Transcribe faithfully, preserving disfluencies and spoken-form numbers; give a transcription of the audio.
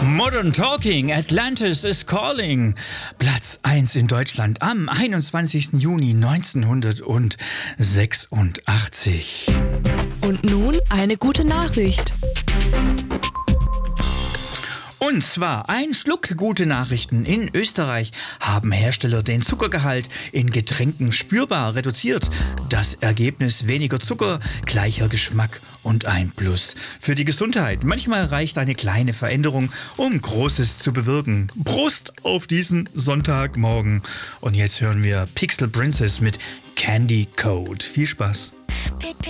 Modern Talking, Atlantis is Calling. Platz eins in Deutschland am einundzwanzigsten Juni neunzehnhundertsechsundachtzig. Und nun eine gute Nachricht. Und zwar ein Schluck gute Nachrichten. In Österreich haben Hersteller den Zuckergehalt in Getränken spürbar reduziert. Das Ergebnis: weniger Zucker, gleicher Geschmack und ein Plus für die Gesundheit. Manchmal reicht eine kleine Veränderung, um Großes zu bewirken. Prost auf diesen Sonntagmorgen. Und jetzt hören wir Pixel Princess mit Candy Code. Viel Spaß.